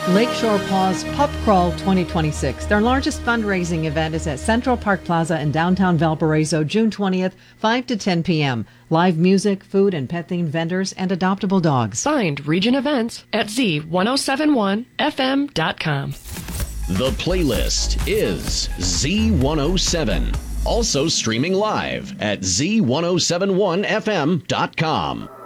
Lakeshore Paws Pup Crawl 2026. Their largest fundraising event is at Central Park Plaza in downtown Valparaiso, June 20th, 5 to 10 p.m. Live music, food, and pet-themed vendors, and adoptable dogs. Find Region Events at z1071fm.com. The playlist is Z107. Also streaming live at z1071fm.com.